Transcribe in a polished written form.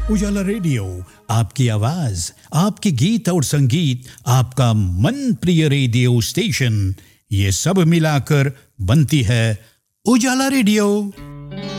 उजाला रेडियो, आपकी आवाज, आपके गीत और संगीत, आपका मन प्रिय रेडियो स्टेशन, ये सब मिलाकर बनती है उजाला रेडियो।